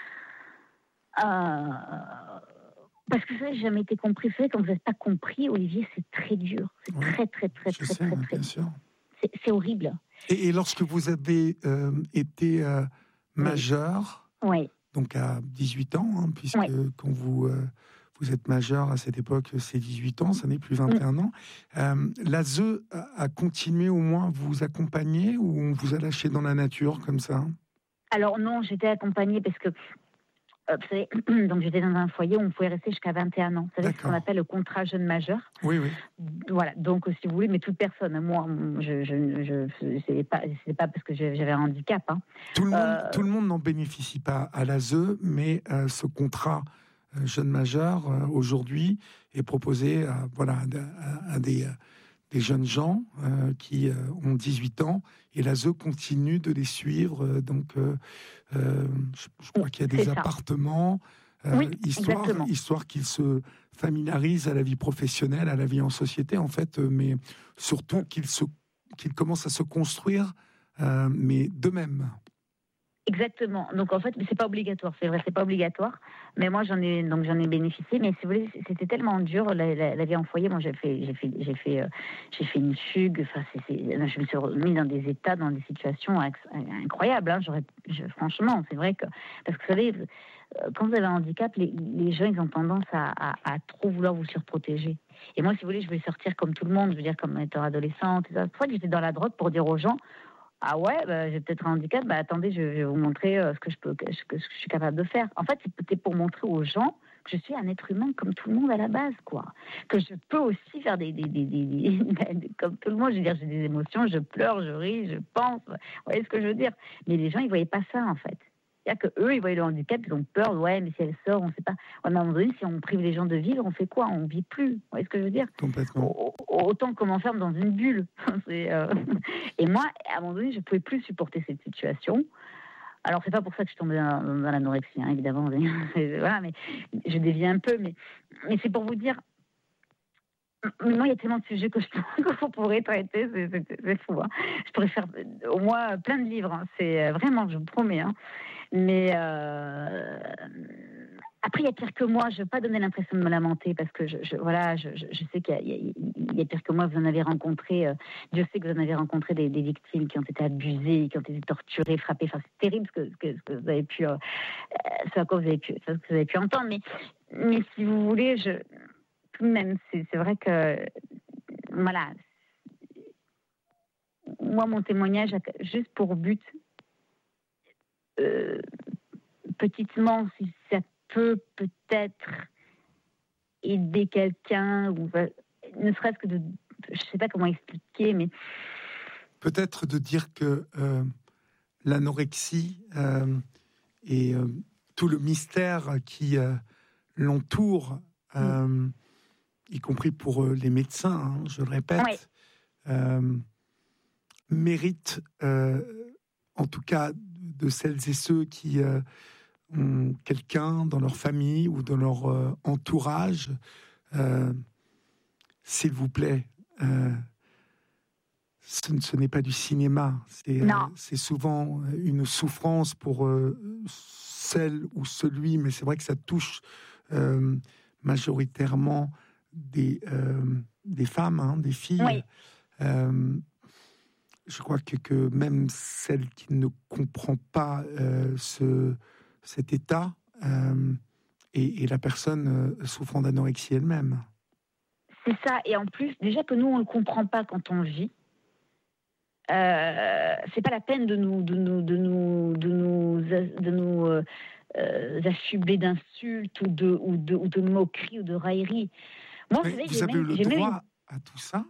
Euh, Parce que ça, j'ai jamais été compris. Vous savez, quand vous n'êtes pas compris, Olivier, c'est très dur. C'est oui, très, très, très, très, sais, très, très, bien sûr. C'est, c'est horrible. Et, et lorsque vous avez euh, été euh, majeur, oui. donc à dix-huit ans, hein, puisque oui. quand vous, euh, vous êtes majeur à cette époque, c'est dix-huit ans, ça n'est plus vingt et un oui. ans, euh, l'A S E a, a continué au moins à vous accompagner ou on vous a lâché dans la nature comme ça? Alors non, j'étais accompagnée parce que Euh, vous savez, donc j'étais dans un foyer où on pouvait rester jusqu'à vingt et un ans. Vous savez, D'accord. ce qu'on appelle le contrat jeune majeur. Oui, oui. Voilà, donc si vous voulez, mais toute personne, moi, je, je, je, c'est pas, c'est pas parce que j'avais un handicap. Hein. Tout le monde, euh... tout le monde n'en bénéficie pas à l'A S E, mais euh, ce contrat euh, jeune majeur euh, aujourd'hui est proposé à, voilà, à, à des, des jeunes gens euh, qui euh, ont dix-huit ans, et l'A S E continue de les suivre. Euh, donc, euh, euh, je, je crois qu'il y a des C'est appartements, euh, oui, histoire, histoire qu'ils se familiarisent à la vie professionnelle, à la vie en société, en fait, euh, mais surtout qu'ils se, qu'ils commencent à se construire, euh, mais d'eux-mêmes. Exactement. Donc en fait, c'est pas obligatoire, c'est vrai, c'est pas obligatoire. Mais moi, j'en ai donc j'en ai bénéficié. Mais si vous voulez, c'était tellement dur la, la, la vie en foyer. Moi, j'ai fait, j'ai fait, j'ai fait, euh, j'ai fait une fugue. Enfin, c'est, c'est, je me suis remise dans des états, dans des situations incroyables. Hein. J'aurais, je, franchement, c'est vrai que parce que vous savez, quand vous avez un handicap, les, les gens ils ont tendance à, à, à trop vouloir vous surprotéger. Et moi, si vous voulez, je voulais sortir comme tout le monde. Je veux dire, comme étant adolescente. C'est pour ça que j'étais dans la drogue pour dire aux gens. Ah ouais, bah, j'ai peut-être un handicap, bah attendez, je vais vous montrer euh, ce que je peux, ce que, ce que je suis capable de faire. En fait, c'était pour montrer aux gens que je suis un être humain comme tout le monde à la base, quoi. Que je peux aussi faire des, des, des, des, des comme tout le monde. Je veux dire, j'ai des émotions, je pleure, je ris, je pense. Vous voyez ce que je veux dire? Mais les gens, ils voyaient pas ça, en fait. C'est-à-dire qu'eux, ils voyaient le handicap, ils ont peur. Ouais, mais si elle sort, on ne sait pas. Ouais, mais à un moment donné, si on prive les gens de vivre, on fait quoi? On ne vit plus. Vous voyez ce que je veux dire? Complètement. Autant qu'on m'enferme dans une bulle. C'est, euh... Et moi, à un moment donné, je ne pouvais plus supporter cette situation. Alors, c'est pas pour ça que je suis tombée dans, dans l'anorexie, hein, évidemment. Voilà, mais je dévie un peu. Mais, mais c'est pour vous dire... Moi, il y a tellement de sujets que je pourrais traiter, c'est, c'est, c'est fou. Hein. Je pourrais faire au moins plein de livres. Hein. C'est vraiment, je vous promets. Hein. Mais euh... après, il y a pire que moi. Je ne veux pas donner l'impression de me lamenter parce que je, je voilà, je, je, je sais qu'il y a, il y a pire que moi. Vous en avez rencontré. Euh, Dieu sait que vous en avez rencontré des, des victimes qui ont été abusées, qui ont été torturées, frappées. Enfin, c'est terrible ce que, ce que, ce que vous avez pu, euh, ce à quoi vous avez pu, ce que vous avez pu entendre. Mais, mais si vous voulez, je même, c'est, c'est vrai que, voilà, moi, mon témoignage a juste pour but, euh, petitement, si ça peut peut-être aider quelqu'un, ou ne serait-ce que de, je ne sais pas comment expliquer, mais... Peut-être de dire que euh, l'anorexie euh, et euh, tout le mystère qui euh, l'entoure... Euh, mm. y compris pour euh, les médecins, hein, je le répète, oui. euh, méritent, euh, en tout cas de celles et ceux qui euh, ont quelqu'un dans leur famille ou dans leur euh, entourage, euh, s'il vous plaît, euh, ce, ce n'est pas du cinéma, c'est, euh, c'est souvent une souffrance pour euh, celle ou celui, mais c'est vrai que ça touche euh, majoritairement des, euh, des femmes, hein, des filles. Oui. Euh, je crois que, que même celle qui ne comprend pas euh, ce, cet état euh, et, et la personne euh, souffrant d'anorexie elle-même. C'est ça, et en plus, déjà que nous, on ne le comprend pas quand on le vit, euh, c'est pas la peine de nous, de nous, de nous, de nous, de nous euh, euh, affubler d'insultes ou de, ou, de, ou de moqueries ou de railleries. Moi, vous, vous, savez, vous avez même, le droit même... à tout ça?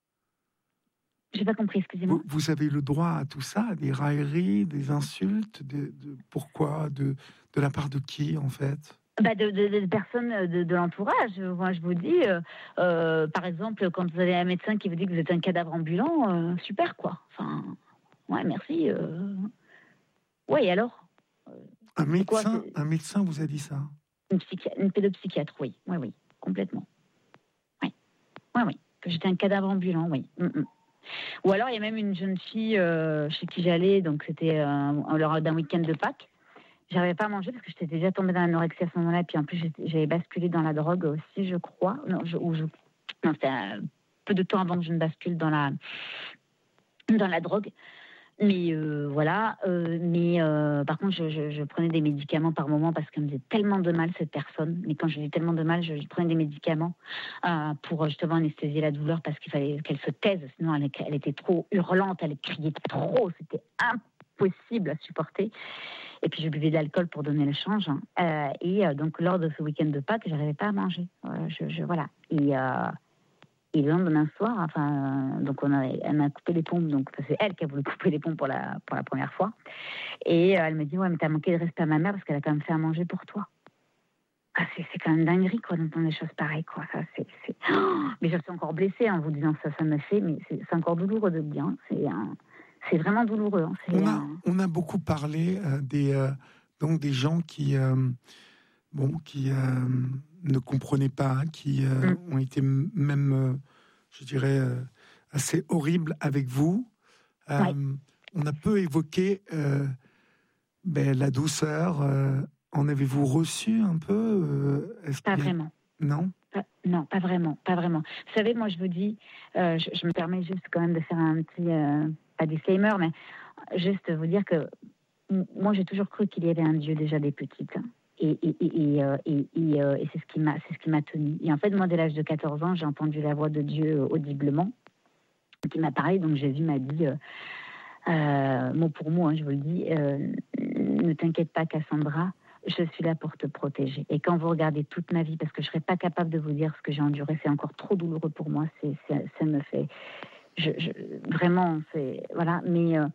J'ai pas compris, excusez-moi. Vous, vous avez le droit à tout ça, des railleries, des insultes, de, de, pourquoi, de, de la part de qui, en fait? Bah de, de, de personnes de, de l'entourage. Moi, je vous dis, euh, euh, par exemple, quand vous avez un médecin qui vous dit que vous êtes un cadavre ambulant, euh, super, quoi. Enfin, ouais, merci. Euh... Ouais, et alors un médecin, quoi, un médecin vous a dit ça? Une, psychi... une pédopsychiatre, oui. Oui, oui, complètement. Oui, oui, oui. Que j'étais un cadavre ambulant, oui. Mm-mm. Ou alors, il y a même une jeune fille euh, chez qui j'allais, donc c'était euh, lors d'un week-end de Pâques. J'arrivais pas à manger parce que j'étais déjà tombée dans l'anorexie à ce moment-là. Et puis en plus, j'avais basculé dans la drogue aussi, je crois. Non, je, ou je... non c'était un peu de temps avant que je ne bascule dans la, dans la drogue. Mais euh, voilà. Euh, mais euh, par contre, je, je, je prenais des médicaments par moment parce qu'elle me faisait tellement de mal, cette personne. Mais quand je dis tellement de mal, je, je prenais des médicaments euh, pour justement anesthésier la douleur parce qu'il fallait qu'elle se taise. Sinon, elle, elle était trop hurlante, elle criait trop. C'était impossible à supporter. Et puis, je buvais de l'alcool pour donner le change. Hein. Euh, et euh, donc, lors de ce week-end de Pâques, je n'arrivais pas à manger. Euh, je, je, voilà. Et, euh, et le lendemain soir, enfin, euh, donc on a, elle m'a coupé les pompes. Donc, c'est elle qui a voulu couper les pompes pour la, pour la première fois. Et euh, elle me dit, ouais, mais t'as manqué de respect à ma mère parce qu'elle a quand même fait à manger pour toi. Ah, c'est, c'est quand même dinguerie, quoi, d'entendre des choses pareilles, quoi. Ça, c'est, c'est... Oh, mais je suis encore blessée en vous disant ça, ça me fait, mais c'est, c'est encore douloureux de le dire. Hein. C'est un... C'est vraiment douloureux. Hein. C'est on, a, un... on a beaucoup parlé euh, des, euh, donc des gens qui, euh, bon, qui euh, ne comprenaient pas, qui euh, mm. ont été même, euh, je dirais, euh, assez horribles avec vous. Euh, ouais. On a peu évoqué euh, ben, la douceur. Euh, en avez-vous reçu un peu euh, est-ce Pas a... vraiment. Non pas, Non, pas vraiment, pas vraiment. Vous savez, moi, je vous dis, euh, je, je me permets juste quand même de faire un petit... Euh, pas disclaimer, mais juste vous dire que moi j'ai toujours cru qu'il y avait un Dieu déjà des petites, hein. et, et, et, et, euh, et, et, euh, et c'est ce qui m'a c'est ce qui m'a tenue. Et en fait, moi dès l'âge de quatorze ans, j'ai entendu la voix de Dieu audiblement qui m'a parlé. Donc Jésus m'a dit euh, euh, mot pour mot, hein, je vous le dis, euh, ne t'inquiète pas, Cassandra, je suis là pour te protéger. Et quand vous regardez toute ma vie, parce que je serais pas capable de vous dire ce que j'ai enduré, c'est encore trop douloureux pour moi, c'est, c'est ça me fait Je, je, vraiment, c'est... Voilà, mais... Euh,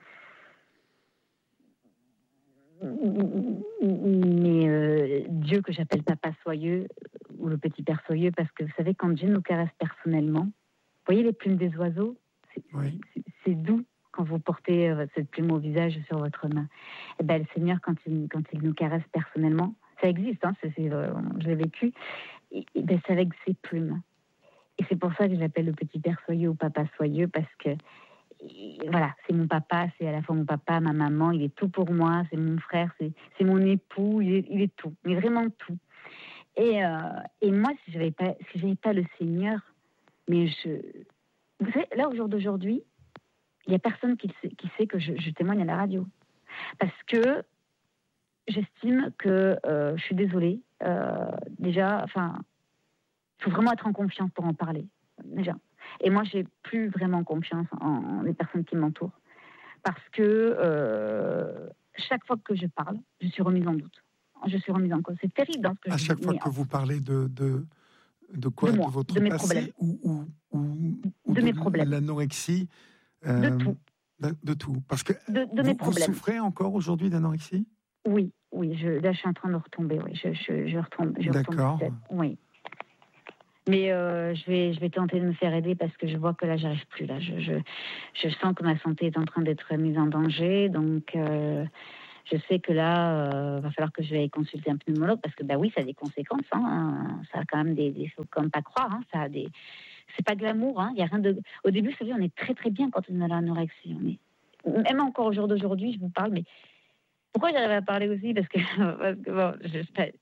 mais euh, Dieu, que j'appelle Papa Soyeux, ou le Petit Père Soyeux, parce que, vous savez, quand Dieu nous caresse personnellement, vous voyez les plumes des oiseaux, c'est, oui. c'est, c'est doux quand vous portez euh, cette plume au visage sur votre main. Et ben, le Seigneur, quand il, quand il nous caresse personnellement, ça existe, hein, c'est, c'est, euh, je l'ai vécu, et, et ben, c'est avec ses plumes. Et c'est pour ça que je l'appelle le Petit Père Soyeux ou Papa Soyeux, parce que, voilà, c'est mon papa, c'est à la fois mon papa, ma maman, il est tout pour moi, c'est mon frère, c'est, c'est mon époux, il est, il est tout, mais vraiment tout. Et, euh, et moi, si je n'avais pas, si j'avais pas le Seigneur, mais je... Vous savez, là, au jour d'aujourd'hui, il n'y a personne qui sait, qui sait que je, je témoigne à la radio. Parce que j'estime que, euh, je suis désolée, euh, déjà, enfin... Il faut vraiment être en confiance pour en parler, déjà. Et moi, j'ai plus vraiment confiance en, en les personnes qui m'entourent. Parce que euh, chaque fois que je parle, je suis remise en doute. Je suis remise en cause. C'est terrible. Hein, ce que à je chaque dis, fois mais, que vous parlez de, de, de quoi de, moi, de votre de mes passé problèmes. ou, ou, ou, ou de, de mes problèmes. l'anorexie euh, De tout. De, de tout. Parce que de, de vous, mes vous souffrez encore aujourd'hui d'anorexie? Oui, oui. Je, là, je suis en train de retomber. Oui, je, je, je retombe. Je D'accord. retombe, oui. Mais euh, je vais, je vais tenter de me faire aider parce que je vois que là, j'arrive plus. Là, je, je, je sens que ma santé est en train d'être mise en danger. Donc, euh, je sais que là, euh, va falloir que je vais consulter un pneumologue parce que, bah oui, ça a des conséquences. Hein. Ça a quand même des, des faut quand même pas croire. Hein. Ça a des, c'est pas glamour. Hein. Il y a rien de. Au début, vous savez, on est très très bien quand on a l'anorexie. On est même encore au jour d'aujourd'hui, je vous parle, mais pourquoi j'arrive à parler aussi parce que, parce que bon, je,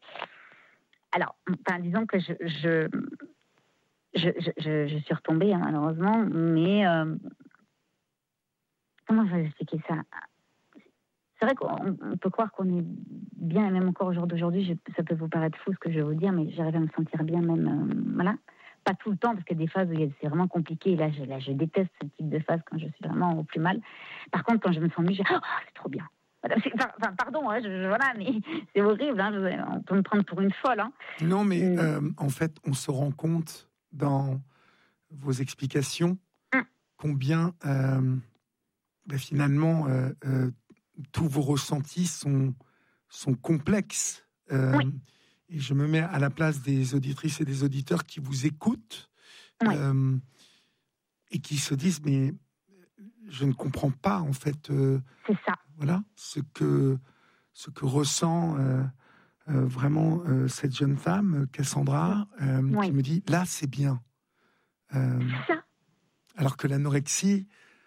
alors, enfin, disons que je, je, je, je, je suis retombée hein, malheureusement, mais euh, comment je vais expliquer ça? C'est vrai qu'on peut croire qu'on est bien, et même encore au jour d'aujourd'hui, je, ça peut vous paraître fou ce que je vais vous dire, mais j'arrive à me sentir bien même, euh, voilà. Pas tout le temps, parce qu'il y a des phases où c'est vraiment compliqué. Et là je, là, je déteste ce type de phase quand je suis vraiment au plus mal. Par contre, quand je me sens mieux, je dis « Oh, c'est trop bien !» Enfin, pardon, hein, je, je, voilà, mais c'est horrible. Hein, on peut me prendre pour une folle. Hein. Non, mais mmh. euh, en fait, on se rend compte dans vos explications mmh. combien, euh, ben, finalement, euh, euh, tous vos ressentis sont, sont complexes. Euh, oui. Et je me mets à la place des auditrices et des auditeurs qui vous écoutent oui. euh, et qui se disent « mais je ne comprends pas, en fait, euh, c'est ça. Voilà, ce que, ce que ressent euh, euh, vraiment euh, cette jeune femme, Cassandra, euh, oui. qui me dit « là, c'est bien euh, ». Alors que l'anorexie,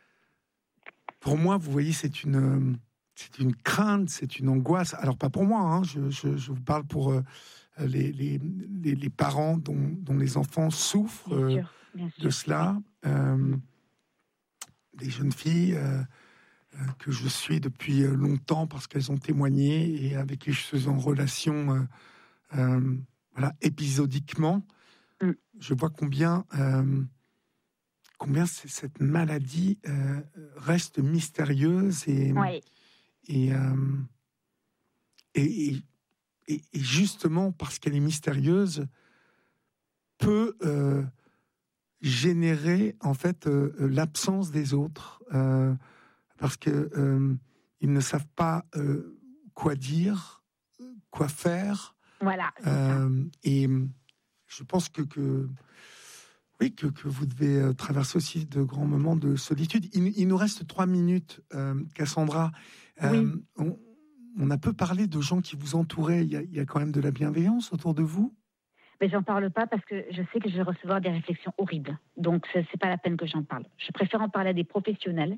pour moi, vous voyez, c'est une... C'est une crainte, c'est une angoisse. Alors, pas pour moi, hein, je, je, je vous parle pour euh, les, les, les, les parents dont, dont les enfants souffrent euh, bien sûr, bien sûr. de cela. Euh, des jeunes filles euh, euh, que je suis depuis longtemps parce qu'elles ont témoigné et avec qui je suis en relation euh, euh, voilà, épisodiquement. Mm. Je vois combien, euh, combien cette maladie euh, reste mystérieuse et... Oui. Et, euh, et, et, et justement, parce qu'elle est mystérieuse, peut euh, générer en fait euh, l'absence des autres, euh, parce que euh, ils ne savent pas euh, quoi dire, quoi faire. Voilà. Euh, et je pense que, que oui, que, que vous devez traverser aussi de grands moments de solitude. Il, il nous reste trois minutes, euh, Cassandra. Euh, oui. on, on a peu parlé de gens qui vous entouraient. Il y a, il y a quand même de la bienveillance autour de vous? Mais j'en parle pas parce que je sais que je vais recevoir des réflexions horribles. Donc, c'est, c'est pas la peine que j'en parle. Je préfère en parler à des professionnels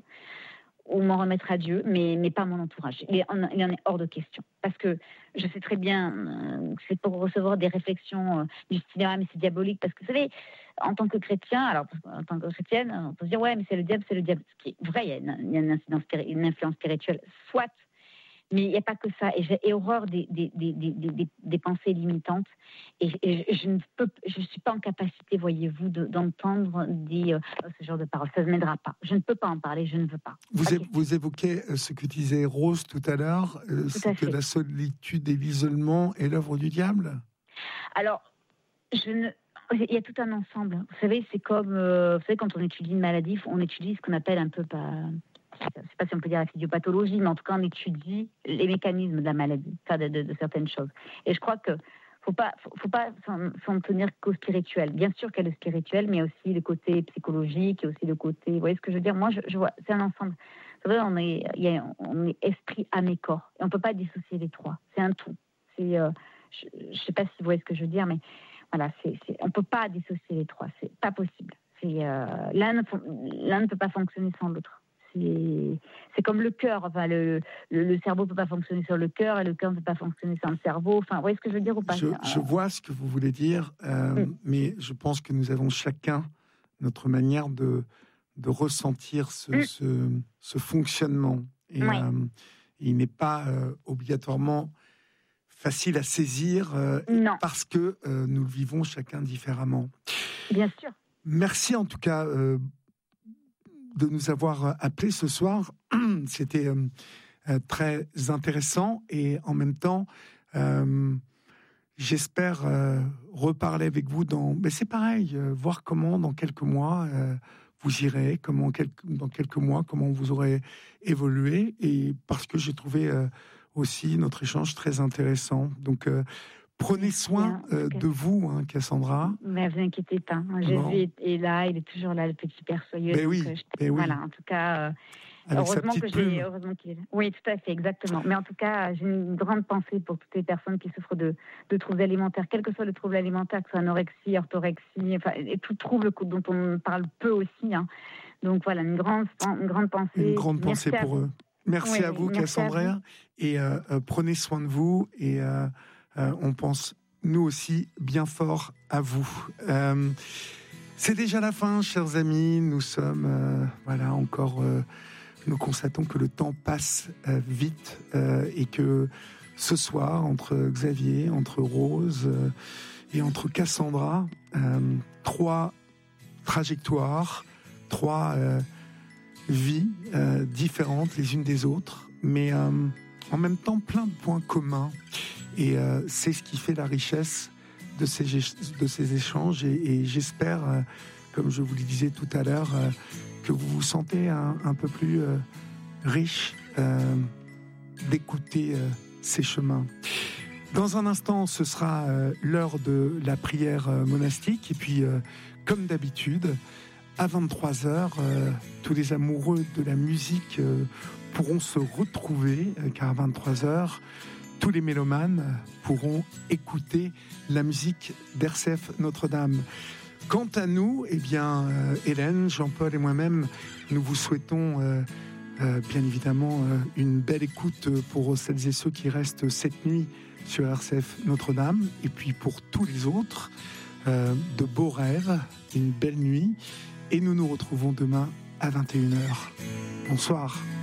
ou m'en remettre à Dieu, mais, mais pas à mon entourage. Il en, il en est hors de question. Parce que je sais très bien euh, que c'est pour recevoir des réflexions euh, du style « ah, mais c'est diabolique ». Parce que, vous savez, en tant que chrétien, alors en tant que chrétienne, on peut se dire « ouais, mais c'est le diable, c'est le diable ». Ce qui est vrai, il y a une, il y a une, incidence, une influence spirituelle, soit. Mais il n'y a pas que ça. Et j'ai et horreur des, des, des, des, des, des pensées limitantes. Et, et je ne peux, je suis pas en capacité, voyez-vous, de, d'entendre des, euh, ce genre de paroles. Ça ne m'aidera pas. Je ne peux pas en parler, je ne veux pas. Vous, okay. é- vous évoquez ce que disait Rose tout à l'heure, euh, tout c'est à que fait. La solitude et l'isolement est l'œuvre du diable? Alors, je ne... il y a tout un ensemble. Vous savez, c'est comme, euh, vous savez, quand on étudie une maladie, on étudie ce qu'on appelle un peu... Pas... je ne sais pas si on peut dire la physiopathologie, mais en tout cas, on étudie les mécanismes de la maladie, enfin de, de, de certaines choses. Et je crois que faut pas, faut, faut pas s'en, s'en tenir qu'au spirituel. Bien sûr qu'il y a le spirituel, mais aussi le côté psychologique, et aussi le côté, vous voyez ce que je veux dire? Moi, je, je vois, c'est un ensemble. Vous savez, on est, il y a, on est esprit, âme et corps, et on peut pas dissocier les trois. C'est un tout. C'est, euh, je, je sais pas si vous voyez ce que je veux dire, mais voilà, c'est, c'est, on peut pas dissocier les trois. C'est pas possible. C'est, euh, l'un, ne, l'un ne peut pas fonctionner sans l'autre. C'est, c'est comme le cœur. Enfin, le, le, le cerveau ne peut pas fonctionner sans le cœur et le cœur ne peut pas fonctionner sans le cerveau. Enfin, vous voyez ce que je veux dire ou pas? Je, je vois ce que vous voulez dire, euh, mm. mais je pense que nous avons chacun notre manière de, de ressentir ce, mm. ce, ce fonctionnement. Et oui. euh, il n'est pas euh, obligatoirement facile à saisir euh, parce que euh, nous le vivons chacun différemment. Bien sûr. Merci en tout cas euh, de nous avoir appelés ce soir. C'était euh, très intéressant et en même temps, euh, j'espère euh, reparler avec vous dans... Mais c'est pareil, euh, voir comment dans quelques mois euh, vous irez, comment quelques, dans quelques mois, comment vous aurez évolué, et parce que j'ai trouvé euh, aussi notre échange très intéressant. Donc, euh, Prenez soin Bien, euh, de vous, hein, Cassandra. Mais vous inquiétez pas. Jésus bon. est, est là, il est toujours là, le petit Père soyeux. Ben oui, donc, je, ben voilà, oui. en tout cas, euh, Avec heureusement sa que petite j'ai, heureusement qu'il est là. Oui, tout à fait, exactement. Mais en tout cas, j'ai une grande pensée pour toutes les personnes qui souffrent de, de troubles alimentaires, quel que soit le trouble alimentaire, que ce soit anorexie, orthorexie, enfin, et tout trouble dont on parle peu aussi. Hein. Donc voilà, une grande, une grande pensée. Une grande pensée pour eux. Merci oui, à vous, merci Cassandra. À vous. Et euh, euh, prenez soin de vous. Et euh, euh, on pense, nous aussi, bien fort à vous. Euh, c'est déjà la fin, chers amis. Nous sommes, euh, voilà, encore... Euh, nous constatons que le temps passe euh, vite euh, et que ce soir, entre Xavier, entre Rose euh, et entre Cassandra, euh, trois trajectoires, trois euh, vies euh, différentes les unes des autres, mais euh, en même temps plein de points communs. Et euh, c'est ce qui fait la richesse de ces, de ces échanges. Et, et j'espère, euh, comme je vous le disais tout à l'heure, euh, que vous vous sentez un, un peu plus euh, riche euh, d'écouter euh, ces chemins. Dans un instant, ce sera euh, l'heure de la prière euh, monastique. Et puis, euh, comme d'habitude, à vingt-trois heures, euh, tous les amoureux de la musique euh, pourront se retrouver, euh, car à vingt-trois heures, tous les mélomanes pourront écouter la musique d'R C F Notre-Dame. Quant à nous, eh bien, euh, Hélène, Jean-Paul et moi-même, nous vous souhaitons euh, euh, bien évidemment euh, une belle écoute pour celles et ceux qui restent cette nuit sur R C F Notre-Dame, et puis pour tous les autres, euh, de beaux rêves, une belle nuit, et nous nous retrouvons demain à vingt et une heures. Bonsoir.